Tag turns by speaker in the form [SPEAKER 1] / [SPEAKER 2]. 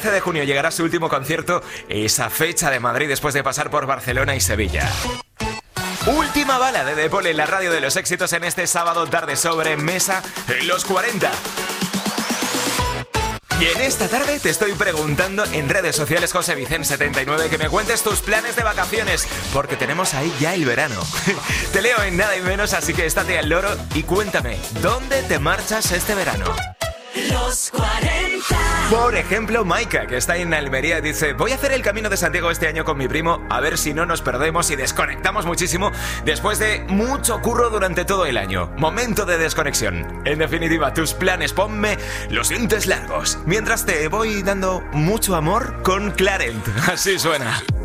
[SPEAKER 1] 13 de junio llegará su último concierto, esa fecha de Madrid después de pasar por Barcelona y Sevilla. Última bala de Depol en la radio de los éxitos en este sábado tarde sobremesa en los 40. Y en esta tarde te estoy preguntando en redes sociales, JoseVicen79, que me cuentes tus planes de vacaciones, porque tenemos ahí ya el verano. Te leo en nada y menos, así que estate al loro y cuéntame, ¿dónde te marchas este verano?
[SPEAKER 2] Los 40.
[SPEAKER 1] Por ejemplo, Maika, que está en Almería, dice: voy a hacer el Camino de Santiago este año con mi primo, a ver si no nos perdemos y desconectamos muchísimo después de mucho curro durante todo el año. Momento de desconexión. En definitiva, tus planes, ponme los dientes largos, mientras te voy dando mucho amor con Clarent. Así suena.